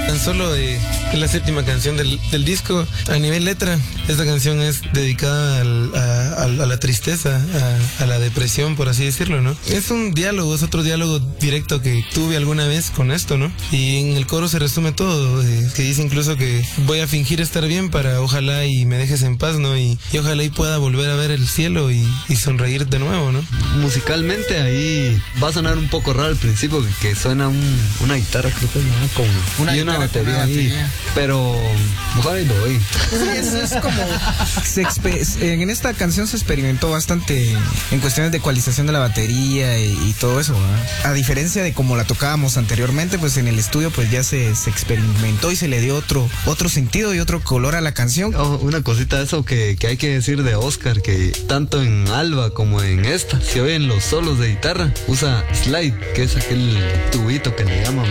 Tan solo es la séptima canción del disco. A nivel letra, esta canción es dedicada a la tristeza, a la depresión, por así decirlo, ¿no? Es un diálogo, es otro diálogo directo que tuve alguna vez con esto, ¿no? Y en el coro se resume todo, que dice incluso que voy a fingir estar bien para ojalá y me dejes en paz, ¿no? Y ojalá y pueda volver a ver el cielo y sonreír de nuevo, ¿no? Musicalmente ahí va a sonar un poco raro al principio, que suena una guitarra, creo que ¿no? Como una batería ahí, pero mejor ahí lo oí. Sí, es como en esta canción se experimentó bastante en cuestiones de ecualización de la batería y todo eso, ¿verdad? A diferencia de como la tocábamos anteriormente, pues en el estudio pues ya se experimentó y se le dio otro sentido y otro color a la canción. Oh, una cosita de eso que hay que decir de Oscar, que tanto en Alba como en esta, si oyen los solos de guitarra, usa slide, que es aquel tubito que le llaman.